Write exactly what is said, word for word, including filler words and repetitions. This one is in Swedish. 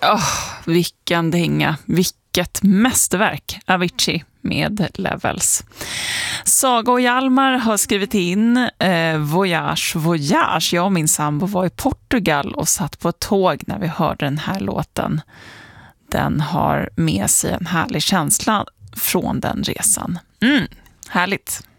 Oh, vilken dänga, vilket mästerverk, Avicii med Levels. Saga och Hjalmar har skrivit in eh, Voyage, Voyage. Jag och min sambo var i Portugal och satt på ett tåg när vi hörde den här låten. Den har med sig en härlig känsla från den resan. Mm, härligt.